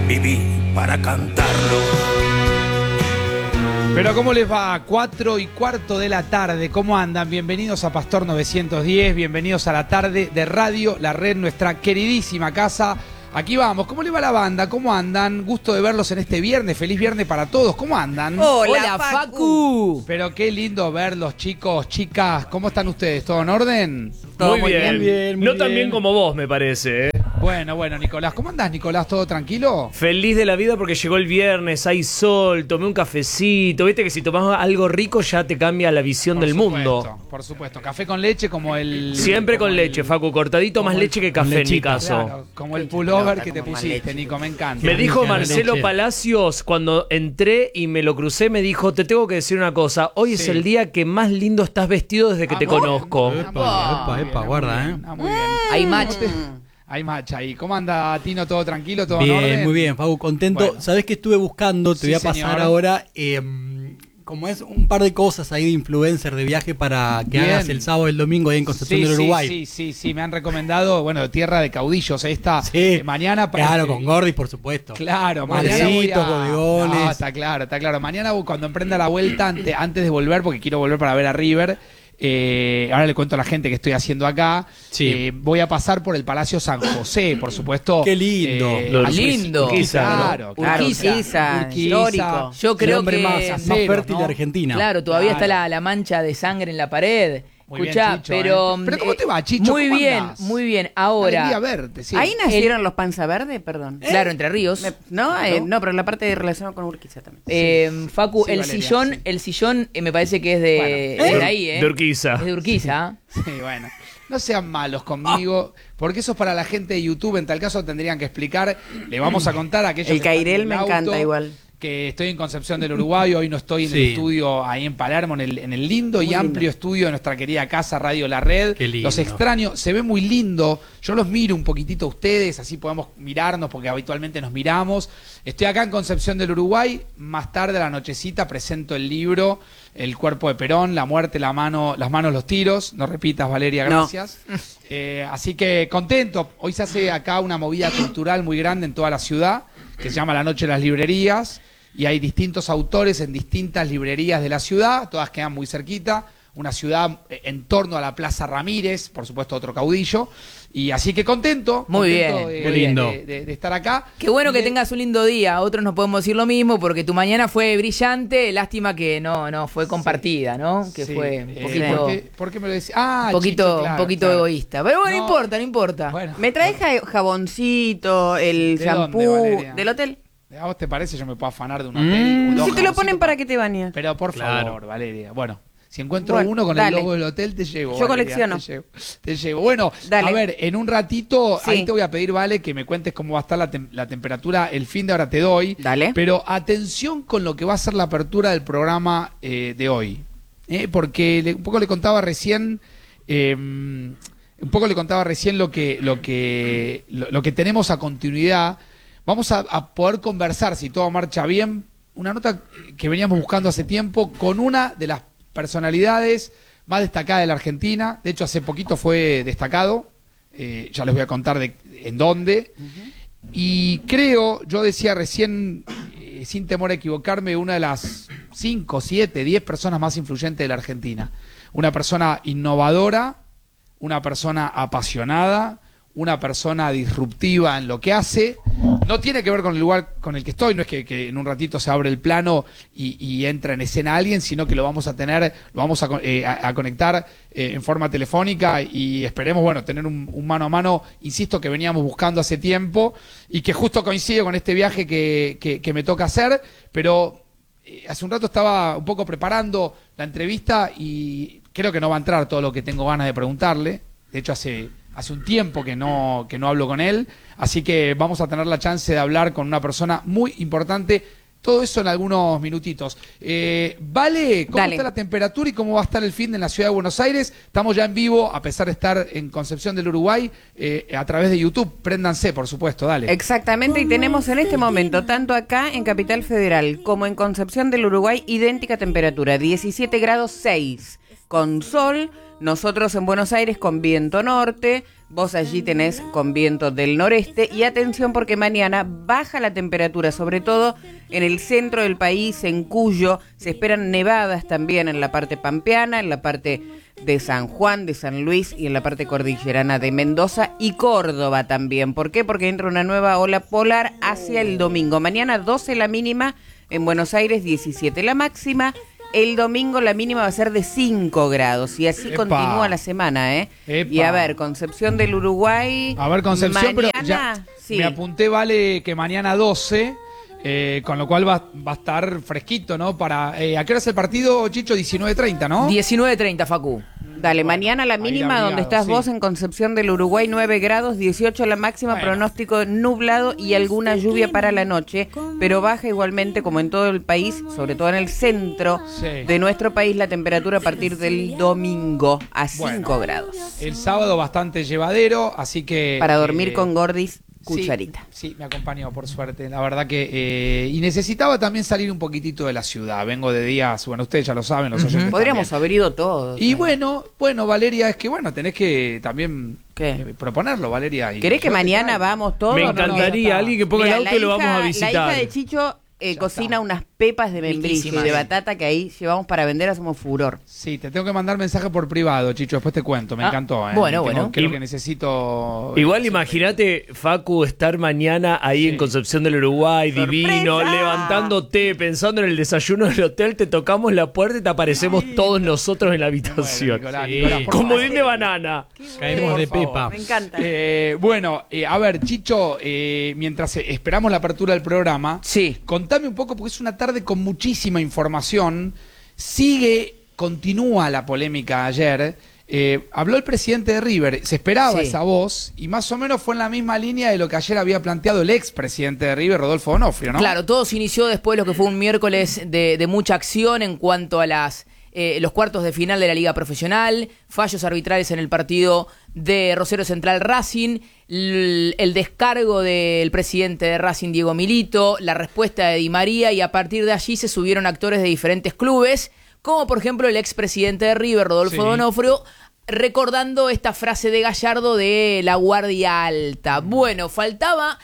viví para cantarlo. Pero ¿cómo les va? 4:15 de la tarde, ¿cómo andan? Bienvenidos a Pastor 910, bienvenidos a la tarde de Radio La Red, nuestra queridísima casa. Aquí vamos, ¿cómo le va la banda? ¿Cómo andan? Gusto de verlos en este viernes, feliz viernes para todos, ¿cómo andan? Hola, Facu. Pero qué lindo verlos, chicos, chicas, ¿cómo están ustedes? ¿Todo en orden? Todo Muy bien. No tan bien como vos, me parece. Bueno, Nicolás, ¿cómo andás, Nicolás? ¿Todo tranquilo? Feliz de la vida porque llegó el viernes, hay sol, tomé un cafecito. Viste que si tomás algo rico ya te cambia la visión del mundo. Por supuesto, café con leche como el... Siempre con leche, Facu, cortadito, más leche que café en mi caso. Claro, como el pullover que te pusiste, Nico, me encanta. Me dijo Marcelo Palacios cuando entré y me lo crucé, me dijo, te tengo que decir una cosa, hoy es el día que más lindo estás vestido desde que te conozco. Epa, guarda, ¿eh? Muy bien. Hay match. Hay match ahí. ¿Cómo anda, Tino? ¿Todo tranquilo? ¿Todo en Bien, orden? muy bien, Facu, contento. Bueno. ¿Sabés qué estuve buscando? Te Sí, voy a pasar señor. ahora, como es un par de cosas ahí de influencer de viaje para que Bien. hagas el sábado y el domingo ahí en Concepción del Uruguay. Sí, me han recomendado, bueno, Tierra de Caudillos, esta Sí, mañana... claro, con Gordy, por supuesto. Claro, mañana voy Malecitos, a... bodegones. No, está claro. Mañana cuando emprenda la vuelta, antes de volver, porque quiero volver para ver a River, ahora le cuento a la gente que estoy haciendo acá, Sí. voy a pasar por el Palacio San José, por supuesto. Qué lindo. Lindo. Urquiza, Claro. Urquiza, histórico. Yo El creo hombre que... más Casero, fértil ¿no? de Argentina. Claro, todavía Claro. está la mancha de sangre en la pared. Muy bien, Escuchá, Chicho, pero... Pero ¿cómo te va, Chicho? Muy ¿Cómo bien, andás? muy bien. Ahora... Alegría verte, sí. Ahí nacieron los Panza Verde, perdón. Claro, Entre Ríos. No, Claro. no, pero la parte relacionada con Urquiza también. Facu, Sí, el Valeria, sillón, sí. el sillón me parece que es de ahí, ¿eh? De Urquiza. Es de Urquiza. Sí, bueno. No sean malos conmigo, porque eso es para la gente de YouTube. En tal caso tendrían que explicar. Le vamos a contar a aquellos El que están Cairel en me el auto, encanta igual. que estoy en Concepción del Uruguay, hoy no estoy en el Sí. estudio ahí en Palermo, en el lindo y amplio estudio de nuestra querida casa Radio La Red. Qué lindo. Los extraño, se ve muy lindo. Yo los miro un poquitito a ustedes, así podemos mirarnos porque habitualmente nos miramos. Estoy acá en Concepción del Uruguay, más tarde a la nochecita presento el libro El cuerpo de Perón, la muerte, las manos, los tiros. No repitas, Valeria, No. gracias. Así que contento. Hoy se hace acá una movida cultural muy grande en toda la ciudad, que se llama La Noche de las Librerías, y hay distintos autores en distintas librerías de la ciudad, todas quedan muy cerquita, una ciudad en torno a la Plaza Ramírez, por supuesto otro caudillo, y así que contento. Muy contento bien. Qué lindo. de estar acá. Qué bueno que Y de- tengas un lindo día. Otros no podemos decir lo mismo porque tu mañana fue brillante. Lástima que no fue compartida, ¿no? Que Sí, fue un poquito, ¿por qué me lo decís? Ah, un poquito, Chicho, claro, un poquito claro. egoísta. Pero bueno, No. no importa. Bueno, Me trae jaboncito, el ¿De shampoo dónde, Valeria? del hotel. ¿a vos te parece yo me puedo afanar de un hotel? Si te lo ponen para que te bañes. Pero por Claro. favor, Valeria. Bueno, si encuentro Bueno, uno con dale. el logo del hotel, te llevo. Yo Valeria, colecciono. Te llevo. Bueno, Dale. a ver, en un ratito, Sí. ahí te voy a pedir, Vale, que me cuentes cómo va a estar la temperatura. El fin de hora te doy. Dale. Pero atención con lo que va a ser la apertura del programa de hoy. Porque un poco le contaba recién. Lo que tenemos a continuidad. Vamos a poder conversar, si todo marcha bien, una nota que veníamos buscando hace tiempo con una de las personalidades más destacadas de la Argentina. De hecho, hace poquito fue destacado. Ya les voy a contar en dónde. Y creo, yo decía recién, sin temor a equivocarme, una de las 5, 7, 10 personas más influyentes de la Argentina. Una persona innovadora, una persona apasionada, una persona disruptiva en lo que hace. No tiene que ver con el lugar con el que estoy, no es que en un ratito se abre el plano y entra en escena alguien, sino que lo vamos a conectar en forma telefónica y esperemos, bueno, tener un mano a mano, insisto, que veníamos buscando hace tiempo y que justo coincide con este viaje que me toca hacer, pero hace un rato estaba un poco preparando la entrevista y creo que no va a entrar todo lo que tengo ganas de preguntarle. De hecho, hace un tiempo que no hablo con él, así que vamos a tener la chance de hablar con una persona muy importante. Todo eso en algunos minutitos. Vale, ¿cómo Dale. está la temperatura y cómo va a estar el fin de en la ciudad de Buenos Aires? Estamos ya en vivo, a pesar de estar en Concepción del Uruguay, a través de YouTube. Préndanse, por supuesto, dale. Exactamente, y tenemos en este momento, tanto acá en Capital Federal como en Concepción del Uruguay, idéntica temperatura, 17 grados 6. con sol, nosotros en Buenos Aires con viento norte, vos allí tenés con viento del noreste. Y atención porque mañana baja la temperatura, sobre todo en el centro del país, en Cuyo. Se esperan nevadas también en la parte pampeana, en la parte de San Juan, de San Luis y en la parte cordillerana de Mendoza y Córdoba también. ¿Por qué? Porque entra una nueva ola polar hacia el domingo. Mañana 12 la mínima, en Buenos Aires 17 la máxima. El domingo la mínima va a ser de 5 grados y así continúa la semana, ¿eh? Y a ver, Concepción del Uruguay. A ver, Concepción, mañana, pero ya sí. me apunté, vale, que mañana 12, con lo cual va a estar fresquito, ¿no? ¿A qué hora es el partido, Chicho? 19:30, ¿no? 19:30, Facu. Dale, mañana la mínima, donde estás vos, en Concepción del Uruguay, 9 grados, 18 la máxima, bueno. Pronóstico nublado y alguna lluvia para la noche, pero baja igualmente como en todo el país, sobre todo en el centro de nuestro país, la temperatura a partir del domingo a 5 grados. El sábado bastante llevadero, así que... Para dormir con Gordis, cucharita. Sí, me acompañó por suerte. La verdad que... y necesitaba también salir un poquitito de la ciudad. Vengo de días, bueno, ustedes ya lo saben, los oyentes Podríamos también. haber ido todos. Y bueno, Valeria, es que tenés que también proponerlo, Valeria. Y ¿Querés que yo te mañana traigo. vamos todos? Me No, encantaría, no. alguien que ponga Mirá, el auto y lo vamos a La visitar. hija de Chicho cocina unas pepas de membrillo y Riquísimas. de batata que ahí llevamos para vender, hacemos furor. Sí, te tengo que mandar mensaje por privado, Chicho, después te cuento, me encantó. bueno. Creo que necesito... Igual imagínate, Facu, estar mañana ahí en Concepción del Uruguay, divino, levantando té, pensando en el desayuno del hotel, te tocamos la puerta y te aparecemos todos nosotros en la habitación. Nicolás, Sí. Nicolás, por Como favor. bien de banana. Caemos de Por favor. pepa. Me encanta. A ver, Chicho, mientras esperamos la apertura del programa, Sí. contame un poco, porque es una tarde con muchísima información. Continúa la polémica ayer. Habló el presidente de River, se esperaba Sí. esa voz, y más o menos fue en la misma línea de lo que ayer había planteado el expresidente de River, Rodolfo D'Onofrio, ¿no? Claro, todo se inició después de lo que fue un miércoles de mucha acción en cuanto a los cuartos de final de la Liga Profesional, fallos arbitrales en el partido de Rosario Central Racing, el descargo del presidente de Racing, Diego Milito, la respuesta de Di María, y a partir de allí se subieron actores de diferentes clubes, como por ejemplo el expresidente de River, Rodolfo D'Onofrio, recordando esta frase de Gallardo de la guardia alta. Bueno, faltaba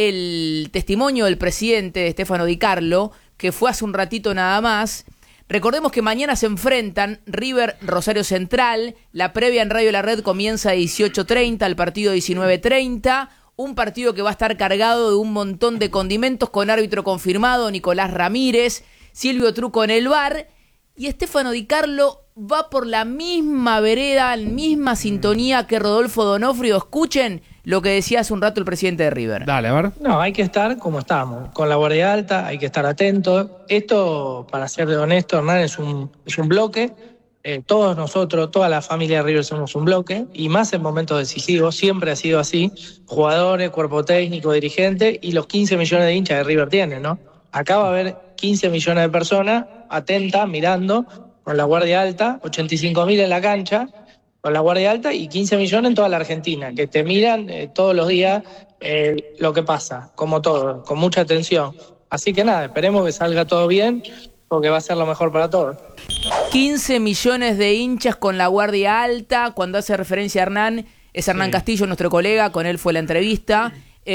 el testimonio del presidente, de Stefano Di Carlo, que fue hace un ratito nada más. Recordemos que mañana se enfrentan River Rosario Central, la previa en Radio La Red comienza a 18:30, el partido 19:30, un partido que va a estar cargado de un montón de condimentos, con árbitro confirmado, Nicolás Ramírez, Silvio Truco en el VAR, y Stefano Di Carlo va por la misma vereda, la misma sintonía que Rodolfo D'Onofrio. Escuchen lo que decía hace un rato el presidente de River. Dale, a ver. No, hay que estar como estamos, con la guardia alta, hay que estar atentos. Esto, para ser honesto, Hernán, es un bloque. Todos nosotros, toda la familia de River somos un bloque, y más en momentos decisivos, siempre ha sido así. Jugadores, cuerpo técnico, dirigente, y los 15 millones de hinchas de River tienen, ¿no? Acá va a haber 15 millones de personas atentas, mirando, con la guardia alta, 85.000 en la cancha, con la guardia alta, y 15 millones en toda la Argentina, que te miran todos los días lo que pasa, como todo, con mucha atención. Así que nada, esperemos que salga todo bien, porque va a ser lo mejor para todos. 15 millones de hinchas con la guardia alta. Cuando hace referencia a Hernán, es Hernán Castillo, nuestro colega, con él fue la entrevista.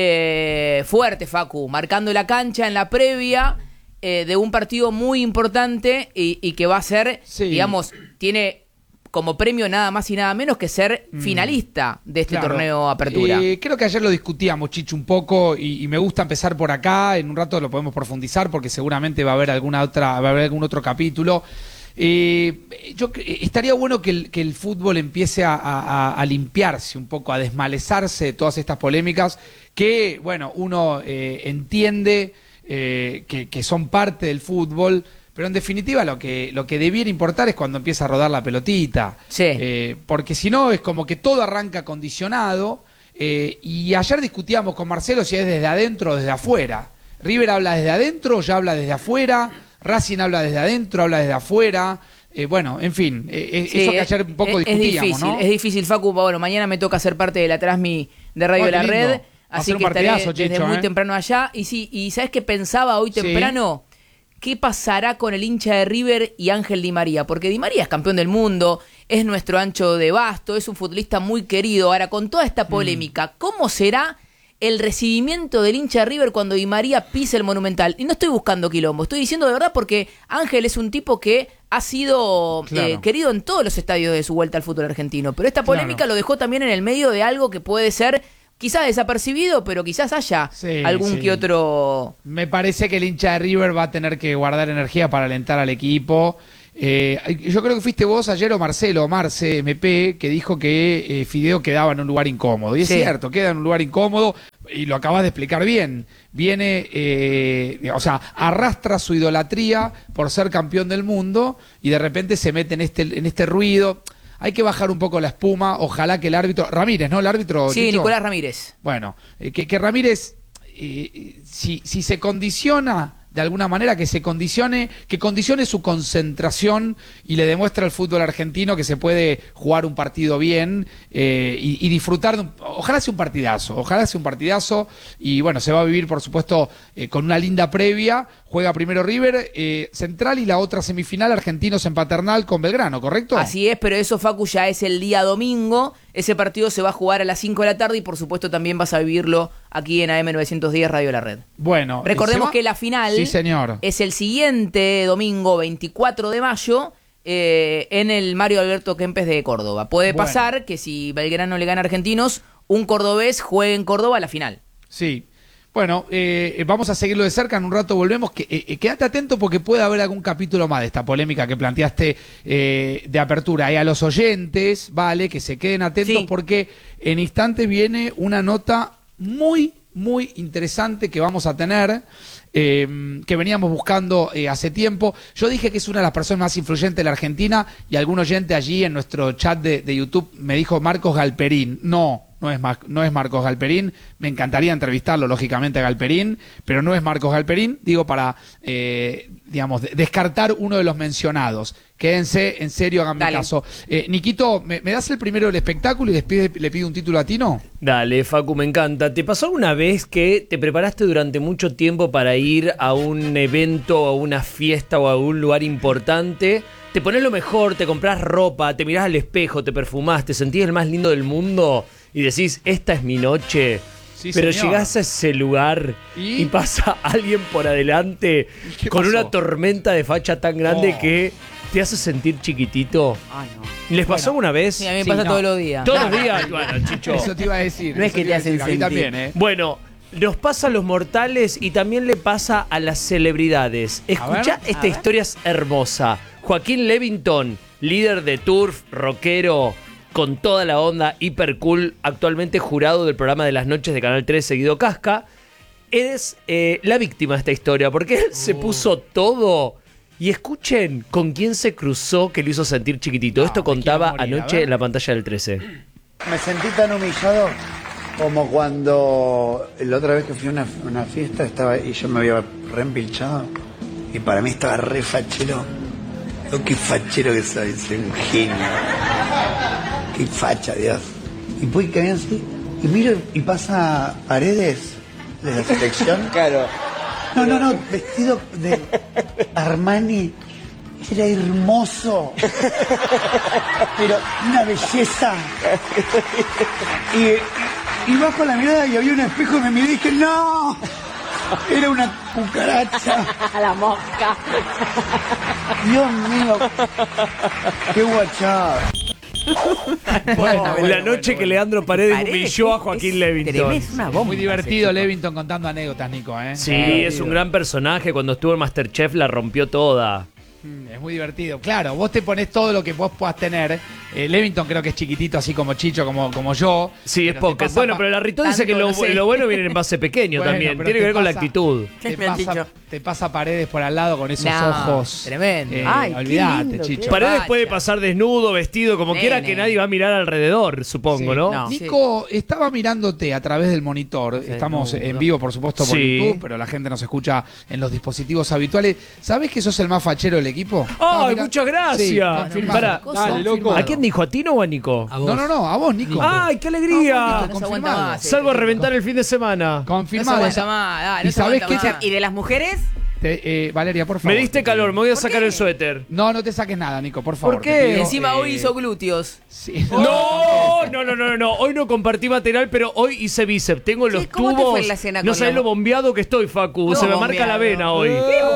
Fuerte, Facu, marcando la cancha en la previa de un partido muy importante y que va a ser, digamos, tiene como premio nada más y nada menos que ser finalista de este torneo Apertura. Creo que ayer lo discutíamos, Chicho, un poco, y me gusta empezar por acá. En un rato lo podemos profundizar porque seguramente va a haber algún otro capítulo. Estaría bueno que el fútbol empiece a limpiarse un poco, a desmalezarse de todas estas polémicas que, bueno, uno entiende que son parte del fútbol, pero en definitiva lo que debiera importar es cuando empieza a rodar la pelotita. Sí. Porque si no es como que todo arranca condicionado. Y ayer discutíamos con Marcelo si es desde adentro o desde afuera. River habla desde adentro, ya habla desde afuera. Racing habla desde adentro, habla desde afuera. Bueno, en fin, eso que ayer un poco discutíamos, ¿no? Es difícil, Facu. Bueno, mañana me toca ser parte de la Transmi de Radio La lindo. Red, Va a así ser un que estaré partidazo, desde Chicho, muy temprano allá. Y sí, y ¿sabes qué pensaba hoy temprano? qué pasará con el hincha de River y Ángel Di María, porque Di María es campeón del mundo, es nuestro ancho de basto, es un futbolista muy querido. Ahora, con toda esta polémica, ¿cómo será el recibimiento del hincha de River cuando Di María pise el Monumental? Y no estoy buscando quilombo, estoy diciendo de verdad porque Ángel es un tipo que ha sido querido en todos los estadios de su vuelta al fútbol argentino, pero esta polémica lo dejó también en el medio de algo que puede ser quizás desapercibido, pero quizás haya algún que otro... Me parece que el hincha de River va a tener que guardar energía para alentar al equipo. Yo creo que fuiste vos ayer o Marcelo, Marce MP, que dijo que Fideo quedaba en un lugar incómodo. Y es cierto, queda en un lugar incómodo y lo acabas de explicar bien. Viene, arrastra su idolatría por ser campeón del mundo y de repente se mete en este ruido. Hay que bajar un poco la espuma. Ojalá que el árbitro... Ramírez, ¿no? El árbitro... Sí, Chicho. Nicolás Ramírez. Bueno, que Ramírez, si se condiciona... de alguna manera que condicione su concentración y le demuestre al fútbol argentino que se puede jugar un partido bien y disfrutar ojalá sea un partidazo y bueno, se va a vivir por supuesto con una linda previa. Juega primero River Central y la otra semifinal Argentinos en Paternal con Belgrano, ¿correcto? Así es, pero eso, Facu, ya es el día domingo. Ese partido se va a jugar a las 5 de la tarde y por supuesto también vas a vivirlo aquí en AM910 Radio La Red. Bueno, recordemos que la final señor, es el siguiente domingo 24 de mayo en el Mario Alberto Kempes de Córdoba. Puede pasar que si Belgrano le gana a Argentinos, un cordobés juegue en Córdoba a la final. Sí. Bueno, vamos a seguirlo de cerca, en un rato volvemos. Quédate atento porque puede haber algún capítulo más de esta polémica que planteaste de apertura. Y a los oyentes, vale, que se queden atentos porque en instantes viene una nota muy, muy interesante que vamos a tener, que veníamos buscando hace tiempo. Yo dije que es una de las personas más influyentes de la Argentina y algún oyente allí en nuestro chat de YouTube me dijo Marcos Galperín. No es Marcos Galperín, me encantaría entrevistarlo, lógicamente, a Galperín, pero no es Marcos Galperín, digo para, descartar uno de los mencionados. Quédense, en serio, háganme caso. Niquito, ¿me das el primero del espectáculo y después le pido un título a Tino? Dale, Facu, me encanta. ¿Te pasó alguna vez que te preparaste durante mucho tiempo para ir a un evento, a una fiesta o a un lugar importante? Te pones lo mejor, te compras ropa, te mirás al espejo, te perfumás, te sentís el más lindo del mundo y decís, esta es mi noche. Sí, pero señor, llegás a ese lugar y pasa alguien por adelante con una tormenta de facha tan grande que te hace sentir chiquitito. Ay, no. ¿Les pasó una vez? Sí, a mí me pasa todos los días. Todos los días. Bueno, Chicho. Eso te iba a decir. No es que te hacen sentir. A mí también, Bueno, nos pasa a los mortales y también le pasa a las celebridades. Escuchá, esta historia es hermosa. Joaquín Levington, líder de Turf, rockero, con toda la onda, hiper cool, actualmente jurado del programa de las noches de Canal 3 seguido Casca, es la víctima de esta historia, porque él se puso todo. Y escuchen con quién se cruzó que lo hizo sentir chiquitito. Esto contaba anoche en la pantalla del 13. Me sentí tan humillado como cuando la otra vez que fui a una fiesta estaba y yo me había reempilchado y para mí estaba re fachero. Oh, qué fachero que soy un genio. Qué facha, Dios. Y voy caminando así y miro y pasa Paredes de la selección. Claro. No, vestido de Armani. Era hermoso. Pero una belleza. Y bajo la mirada y había un espejo y me miré y dije, ¡no! Era una cucaracha. La mosca. Dios mío. Qué guachada. La noche que Leandro Paredes humilló a Joaquín Levington. Es una bomba. Muy divertido Levington contando anécdotas, Nico. Sí, es un gran personaje. Cuando estuvo en Masterchef la rompió toda. Es muy divertido. Claro, vos te pones todo lo que vos puedas tener. Levington creo que es chiquitito, así como Chicho, como yo. Sí, es pocket. Bueno, pero la Rito dice que lo bueno viene en base pequeño también. Tiene que ver con la actitud. Te pasa Paredes por al lado con esos ojos. Tremendo. Ay, olvídate, Chicho. Paredes puede pasar desnudo, vestido, como quiera, que nadie va a mirar alrededor, supongo, ¿no? Nico, estaba mirándote a través del monitor. Estamos en vivo, por supuesto, por YouTube, pero la gente nos escucha en los dispositivos habituales. ¿Sabés que sos el más fachero del equipo? ¡Ay, muchas gracias! Sí, dale, loco. ¿A quién dijo? ¿A Tino o a Nico? A vos. No, a vos, Nico. ¡Ay, qué alegría! Confirmado. Salgo a reventar el fin de semana. Confirmado. No se aguanta más. ¿Y sabés qué? ¿Y de las mujeres? Valeria, por favor. Me diste calor, me voy a sacar qué? el suéter. No te saques nada, Nico, por favor. ¿Por te qué? pido, Encima hoy hizo glúteos. Sí. No. Hoy no compartí material, pero hoy hice bíceps. Tengo los ¿cómo te tubos. fue en la cena No con sabés la- lo bombeado que estoy, Facu. No, Se me marca la vena hoy.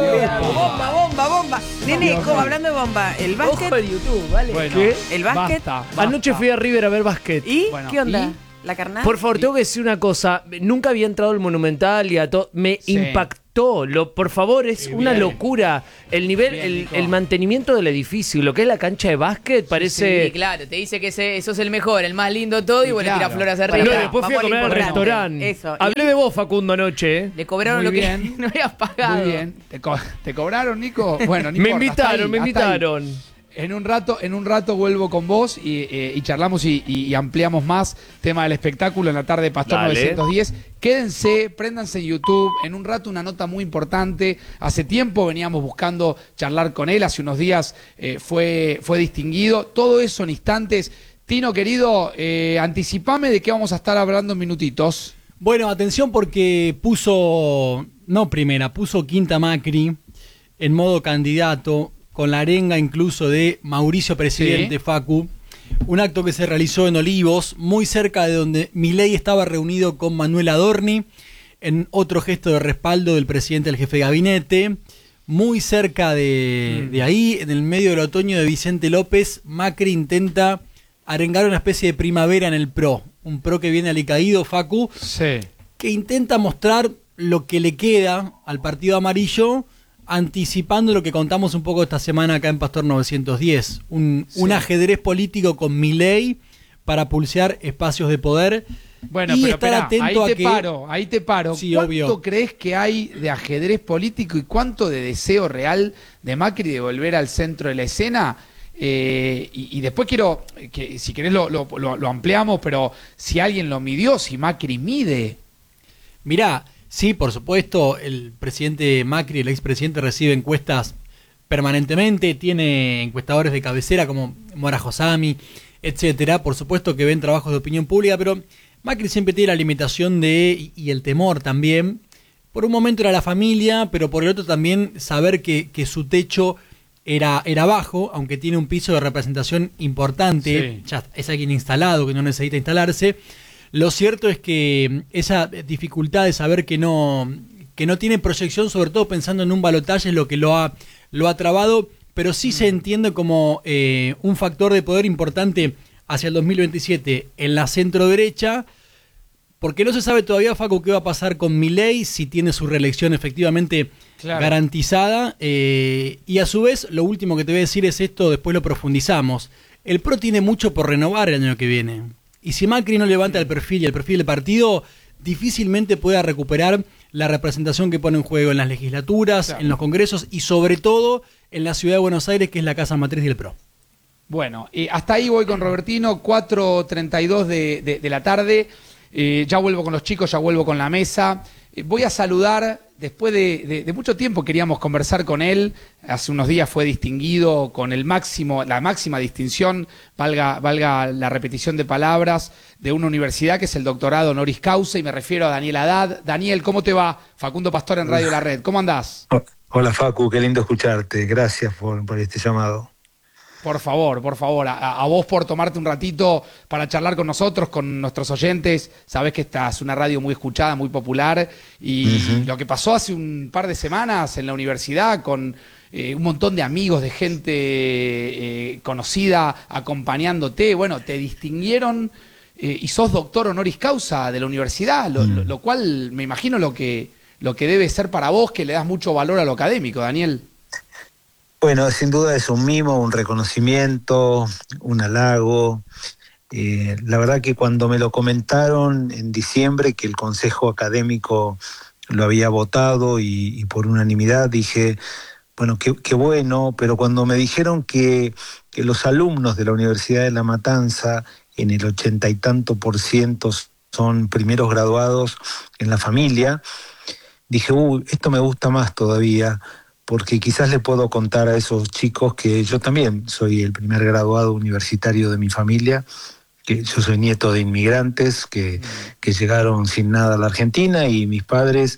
Bomba. Nene, ¿cómo? Hablando de bomba, el Ojo básquet. de YouTube, ¿vale? Bueno, ¿Qué? ¿El básquet? basta. Anoche fui a River a ver básquet. ¿Y? Bueno, ¿Qué onda? ¿y? ¿La carnada? Por favor, tengo que decir una cosa. Nunca había entrado al Monumental y a todo. Me Sí. impactó. Por favor, es una bien. locura. El nivel, Bien, Nico. el mantenimiento del edificio, lo que es la cancha de básquet, parece. Sí, claro, te dice que sos el mejor, el más lindo todo y Sí, bueno, claro. tira flores No, arriba. y después fui a Vamos a lo comer al importante. restaurante. Eso. Hablé de vos, Facundo, anoche. Le cobraron Muy lo bien. que no habías pagado. Muy bien. ¿Te cobraron, Nico? Bueno, no Me importa, hasta invitaron, me ahí, hasta ahí. invitaron. En un rato vuelvo con vos y charlamos y ampliamos más tema del espectáculo en la tarde de Pastor Dale. 910. Quédense, préndanse en YouTube. En un rato una nota muy importante. Hace tiempo veníamos buscando charlar con él. Hace unos días fue distinguido. Todo eso en instantes. Tino, querido, anticipame de qué vamos a estar hablando en minutitos. Bueno, atención porque puso quinta Macri en modo candidato, con la arenga incluso de Mauricio Presidente, Sí. Facu. Un acto que se realizó en Olivos, muy cerca de donde Milei estaba reunido con Manuel Adorni, en otro gesto de respaldo del presidente del jefe de gabinete. Muy cerca de ahí, en el medio del otoño de Vicente López, Macri intenta arengar una especie de primavera en el PRO. Un PRO que viene alicaído, Facu, Sí. que intenta mostrar lo que le queda al partido amarillo, anticipando lo que contamos un poco esta semana acá en Pastor 910. Un ajedrez político con Milei para pulsear espacios de poder. Bueno, y pero estar esperá, atento ahí te paro. Sí, ¿Cuánto obvio. crees que hay de ajedrez político y cuánto de deseo real de Macri de volver al centro de la escena? Y después quiero, que si querés lo ampliamos, pero si alguien lo midió, si Macri mide. Mirá, sí, por supuesto, el presidente Macri, el expresidente, recibe encuestas permanentemente, tiene encuestadores de cabecera como Mora Josami, etcétera. Por supuesto que ven trabajos de opinión pública, pero Macri siempre tiene la limitación y el temor también. Por un momento era la familia, pero por el otro también saber que su techo era bajo, aunque tiene un piso de representación importante. Sí. Ya es alguien instalado, que no necesita instalarse. Lo cierto es que esa dificultad de saber que no tiene proyección, sobre todo pensando en un balotaje, es lo que lo ha trabado, pero sí se entiende como un factor de poder importante hacia el 2027 en la centro-derecha, porque no se sabe todavía, Facu, qué va a pasar con Milei, si tiene su reelección efectivamente garantizada, y a su vez, lo último que te voy a decir es esto, después lo profundizamos. El PRO tiene mucho por renovar el año que viene. Y si Macri no levanta el perfil y el perfil del partido, difícilmente pueda recuperar la representación que pone en juego en las legislaturas, en los congresos y sobre todo en la ciudad de Buenos Aires, que es la casa matriz del PRO. Bueno, hasta ahí voy con Robertino, 4:32 de la tarde. Ya vuelvo con los chicos, ya vuelvo con la mesa. Voy a saludar, después de mucho tiempo queríamos conversar con él. Hace unos días fue distinguido con la máxima distinción, valga la repetición de palabras, de una universidad que es el doctorado honoris causa, y me refiero a Daniel Haddad. Daniel, ¿cómo te va? Facundo Pastor en Radio La Red. ¿Cómo andás? Hola Facu, qué lindo escucharte. Gracias por este llamado. Por favor, a vos por tomarte un ratito para charlar con nosotros, con nuestros oyentes. Sabés que esta es una radio muy escuchada, muy popular, y lo que pasó hace un par de semanas en la universidad con un montón de amigos, de gente conocida acompañándote, bueno, te distinguieron y sos doctor honoris causa de la universidad, lo cual me imagino lo que debe ser para vos, que le das mucho valor a lo académico, Daniel. Bueno, sin duda es un mimo, un reconocimiento, un halago. La verdad que cuando me lo comentaron en diciembre, que el Consejo Académico lo había votado y por unanimidad, dije, bueno, qué bueno, pero cuando me dijeron que los alumnos de la Universidad de La Matanza, en el 80 y tanto % son primeros graduados en la familia, dije, esto me gusta más todavía, porque quizás le puedo contar a esos chicos que yo también soy el primer graduado universitario de mi familia, que yo soy nieto de inmigrantes que llegaron sin nada a la Argentina, y mis padres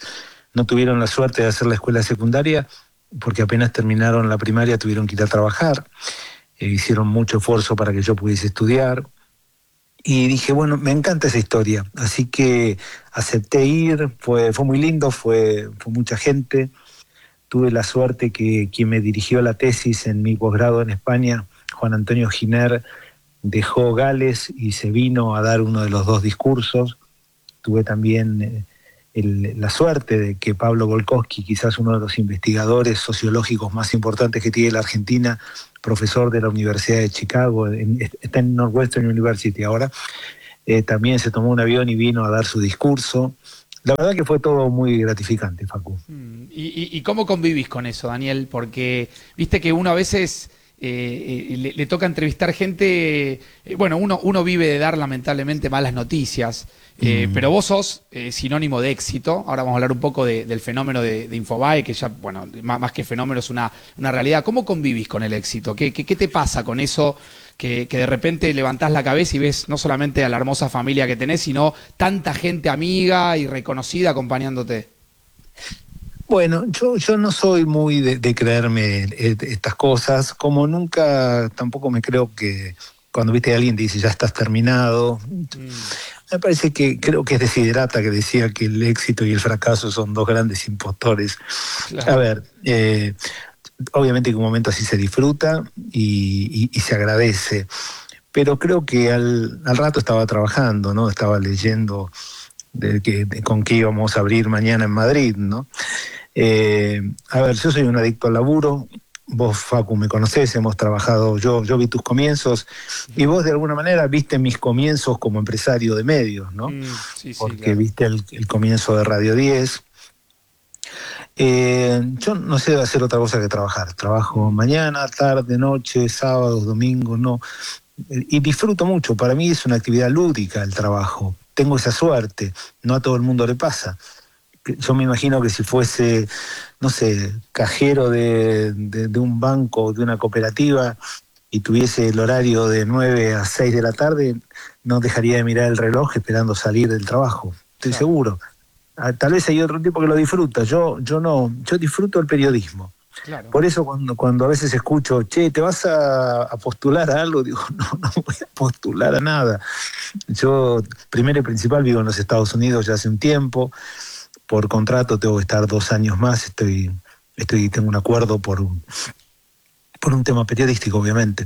no tuvieron la suerte de hacer la escuela secundaria porque apenas terminaron la primaria tuvieron que ir a trabajar. Hicieron mucho esfuerzo para que yo pudiese estudiar. Y dije, bueno, me encanta esa historia. Así que acepté ir, fue muy lindo, fue mucha gente. Tuve la suerte que quien me dirigió la tesis en mi posgrado en España, Juan Antonio Giner, dejó Gales y se vino a dar uno de los 2 discursos. Tuve también la suerte de que Pablo Golkowski, quizás uno de los investigadores sociológicos más importantes que tiene la Argentina, profesor de la Universidad de Chicago, está en Northwestern University ahora, también se tomó un avión y vino a dar su discurso. La verdad que fue todo muy gratificante, Facu. ¿Y cómo convivís con eso, Daniel? Porque viste que uno a veces le toca entrevistar gente, bueno, uno vive de dar lamentablemente malas noticias, pero vos sos sinónimo de éxito. Ahora vamos a hablar un poco del fenómeno de Infobae, que ya, bueno, más que fenómeno es una realidad. ¿Cómo convivís con el éxito? ¿Qué te pasa con eso? Que de repente levantás la cabeza y ves no solamente a la hermosa familia que tenés, sino tanta gente amiga y reconocida acompañándote. Bueno, yo no soy muy de creerme estas cosas, como nunca tampoco me creo que cuando viste a alguien te dice ya estás terminado. Me parece que creo que es Desiderata que decía que el éxito y el fracaso son 2 grandes impostores. Claro. A ver, obviamente que un momento así se disfruta y se agradece, pero creo que al rato estaba trabajando, ¿no? Estaba leyendo con qué íbamos a abrir mañana en Madrid, ¿no? A ver, yo soy un adicto al laburo. Vos, Facu, me conocés, hemos trabajado, yo vi tus comienzos y vos de alguna manera viste mis comienzos como empresario de medios, ¿no? Sí, porque claro, viste el comienzo de Radio 10. Yo no sé hacer otra cosa que trabajar. Trabajo mañana, tarde, noche, sábados, domingos, no. Y disfruto mucho. Para mí es una actividad lúdica el trabajo. Tengo esa suerte. No a todo el mundo le pasa. Yo me imagino que si fuese, no sé, cajero de un banco, de una cooperativa, y tuviese el horario de 9 a 6 de la tarde, no dejaría de mirar el reloj esperando salir del trabajo. Estoy seguro. Tal vez hay otro tipo que lo disfruta. Yo no. Yo disfruto el periodismo. Claro. Por eso cuando a veces escucho, che, ¿te vas a postular a algo? Digo, no voy a postular a nada. Yo, primero y principal, vivo en los Estados Unidos ya hace un tiempo. Por contrato tengo que estar 2 años más, tengo un acuerdo por un tema periodístico, obviamente.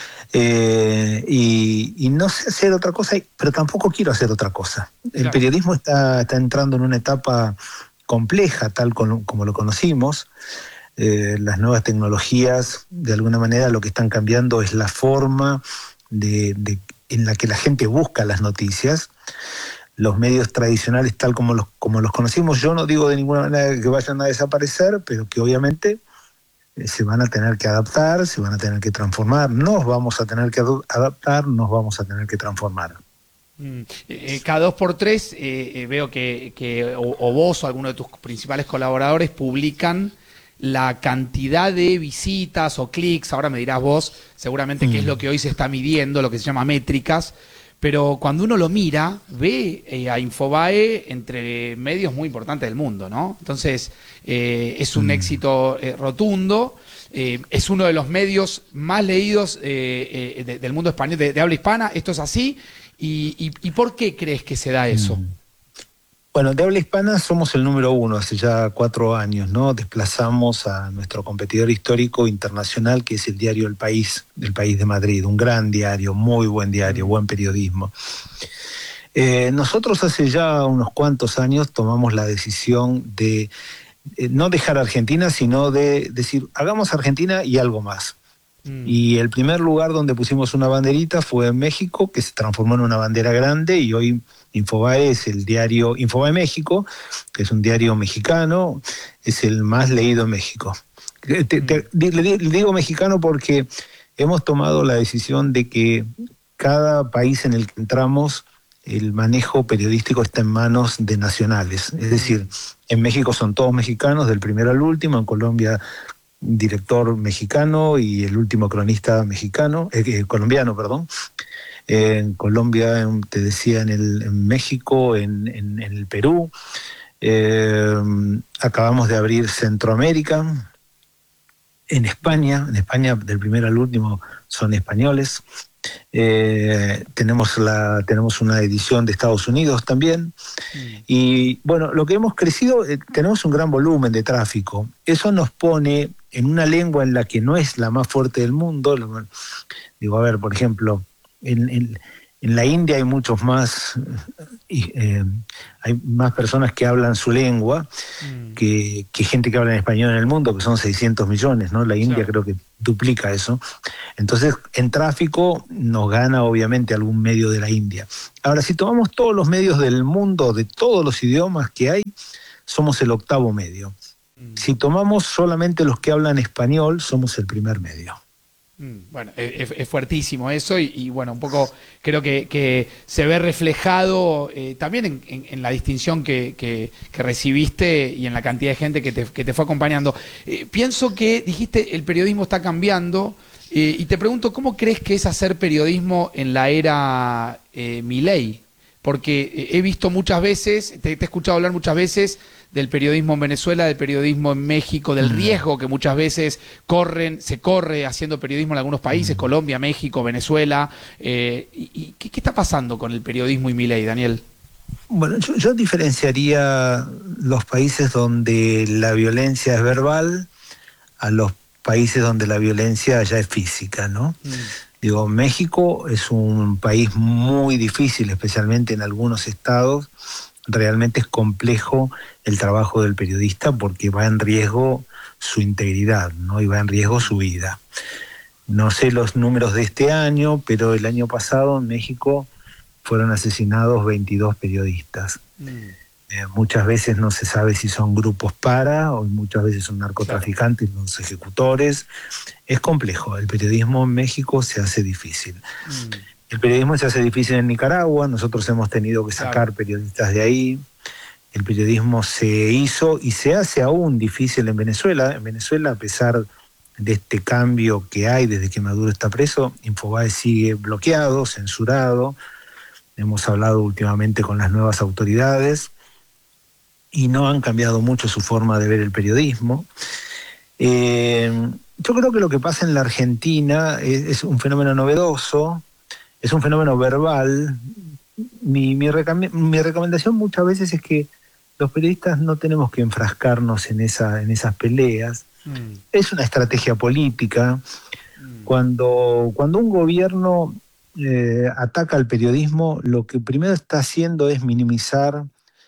Y no sé hacer otra cosa, pero tampoco quiero hacer otra cosa. El periodismo está entrando en una etapa compleja, tal como lo conocimos. Las nuevas tecnologías, de alguna manera, lo que están cambiando es la forma en la que la gente busca las noticias. Los medios tradicionales, tal como los conocimos, yo no digo de ninguna manera que vayan a desaparecer, pero que obviamente se van a tener que adaptar, se van a tener que transformar. Nos vamos a tener que adaptar, nos vamos a tener que transformar. Cada 2x3 veo que o vos o alguno de tus principales colaboradores publican la cantidad de visitas o clics. Ahora me dirás vos seguramente qué es lo que hoy se está midiendo, lo que se llama métricas. Pero cuando uno lo mira, ve a Infobae entre medios muy importantes del mundo, ¿no? Entonces, es un éxito rotundo, es uno de los medios más leídos del mundo español, de habla hispana. ¿Esto es así? ¿Y por qué crees que se da eso? Bueno, de habla hispana somos el número 1 hace ya 4 años, ¿no? Desplazamos a nuestro competidor histórico internacional, que es el diario El País, del País de Madrid. Un gran diario, muy buen diario, buen periodismo. Nosotros hace ya unos cuantos años tomamos la decisión de no dejar Argentina, sino de decir, hagamos Argentina y algo más. Y el primer lugar donde pusimos una banderita fue en México, que se transformó en una bandera grande, y hoy Infobae es el diario Infobae México, que es un diario mexicano, es el más leído en México. Le digo mexicano porque hemos tomado la decisión de que cada país en el que entramos, el manejo periodístico está en manos de nacionales. Es decir, en México son todos mexicanos, del primero al último, en Colombia director mexicano y el último cronista mexicano, colombiano, perdón. En Colombia, te decía, en México, en el Perú. acabamos de abrir Centroamérica. En España del primero al último son españoles. Tenemos una edición de Estados Unidos también. Y bueno, lo que hemos crecido, tenemos un gran volumen de tráfico. Eso nos pone en una lengua en la que no es la más fuerte del mundo. Digo, a ver, por ejemplo, en la India hay muchos más, hay más personas que hablan su lengua que gente que habla en español en el mundo, que son 600 millones, ¿no? La India creo que duplica eso. Entonces, en tráfico nos gana obviamente algún medio de la India. Ahora, si tomamos todos los medios del mundo, de todos los idiomas que hay, somos el 8º medio. Si tomamos solamente los que hablan español, somos el primer medio. Bueno, es fuertísimo eso y bueno, un poco creo que se ve reflejado también en la distinción que recibiste y en la cantidad de gente que te fue acompañando. Pienso que dijiste el periodismo está cambiando y te pregunto, ¿cómo crees que es hacer periodismo en la era Milei? Porque he visto muchas veces, te he escuchado hablar muchas veces del periodismo en Venezuela, del periodismo en México, del riesgo que muchas veces se corre haciendo periodismo en algunos países, Colombia, México, Venezuela. ¿Y qué está pasando con el periodismo y Milei, Daniel? Bueno, yo diferenciaría los países donde la violencia es verbal a los países donde la violencia ya es física, ¿no? Digo, México es un país muy difícil, especialmente en algunos estados. Realmente es complejo el trabajo del periodista porque va en riesgo su integridad, ¿no? Y va en riesgo su vida. No sé los números de este año, pero el año pasado en México fueron asesinados 22 periodistas. Muchas veces no se sabe si son grupos o muchas veces son narcotraficantes los ejecutores. Es complejo. El periodismo en México se hace difícil. El periodismo se hace difícil en Nicaragua. Nosotros hemos tenido que sacar periodistas de ahí. El periodismo se hizo y se hace aún difícil en Venezuela. En Venezuela, a pesar de este cambio que hay desde que Maduro está preso, Infobae sigue bloqueado, censurado. Hemos hablado últimamente con las nuevas autoridades y no han cambiado mucho su forma de ver el periodismo. Yo creo que lo que pasa en la Argentina es un fenómeno novedoso, es un fenómeno verbal. Mi recomendación muchas veces es que los periodistas no tenemos que enfrascarnos en esas peleas. Es una estrategia política. Cuando un gobierno ataca al periodismo, lo que primero está haciendo es minimizar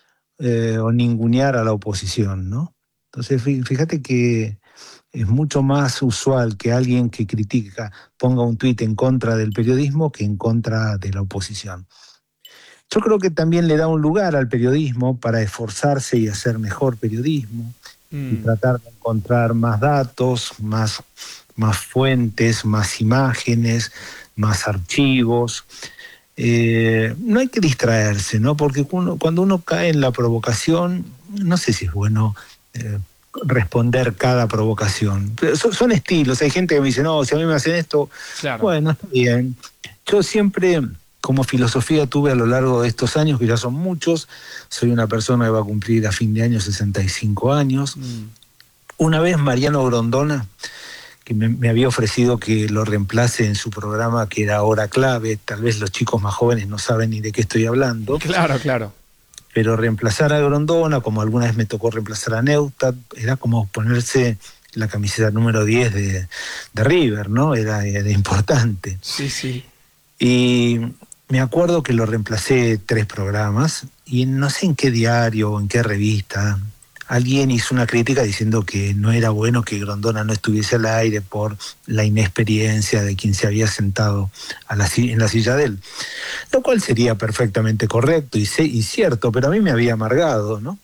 o ningunear a la oposición, ¿no? Entonces, fíjate que es mucho más usual que alguien que critica ponga un tuit en contra del periodismo que en contra de la oposición. Yo creo que también le da un lugar al periodismo para esforzarse y hacer mejor periodismo y tratar de encontrar más datos, más fuentes, más imágenes, más archivos. No hay que distraerse, ¿no? Porque cuando uno cae en la provocación, no sé si es bueno responder cada provocación. Son estilos. Hay gente que me dice, no, si a mí me hacen esto, bueno, está bien. Yo siempre, como filosofía, tuve a lo largo de estos años, que ya son muchos, soy una persona que va a cumplir a fin de año 65 años. Una vez Mariano Grondona, que me había ofrecido que lo reemplace en su programa, que era Hora Clave. Tal vez los chicos más jóvenes no saben ni de qué estoy hablando. Claro. Pero reemplazar a Grondona, como alguna vez me tocó reemplazar a Neustadt, era como ponerse la camiseta número 10 de River, ¿no? Era importante. Sí. Y me acuerdo que lo reemplacé 3 programas, y no sé en qué diario o en qué revista, alguien hizo una crítica diciendo que no era bueno que Grondona no estuviese al aire por la inexperiencia de quien se había sentado en la silla de él. Lo cual sería perfectamente correcto y cierto, pero a mí me había amargado, ¿no?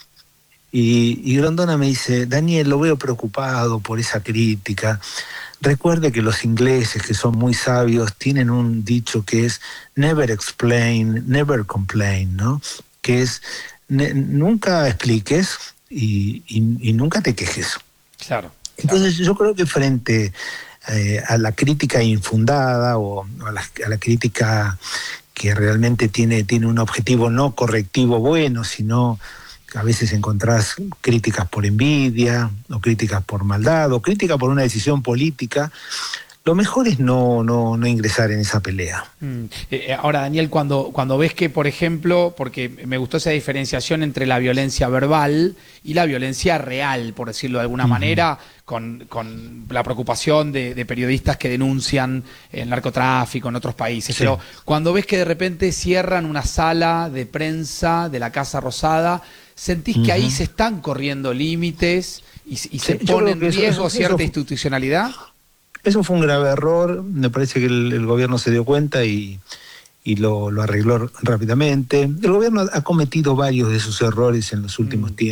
Y Grondona me dice, Daniel, lo veo preocupado por esa crítica. Recuerde que los ingleses, que son muy sabios, tienen un dicho que es never explain, never complain, ¿no? Que es nunca expliques y nunca te quejes. Claro. Entonces yo creo que frente a la crítica infundada o a la crítica que realmente tiene un objetivo no correctivo bueno, sino A veces encontrás críticas por envidia, o críticas por maldad, o críticas por una decisión política. Lo mejor es no ingresar en esa pelea. Ahora, Daniel, cuando ves que, por ejemplo, porque me gustó esa diferenciación entre la violencia verbal y la violencia real, por decirlo de alguna manera, con la preocupación de periodistas que denuncian el narcotráfico en otros países. Sí. Pero cuando ves que de repente cierran una sala de prensa de la Casa Rosada, ¿sentís que ahí se están corriendo límites y se Yo pone creo que en riesgo eso cierta fue- institucionalidad? Eso fue un grave error, me parece que el gobierno se dio cuenta y lo arregló rápidamente. El gobierno ha cometido varios de esos errores en los últimos tiempos.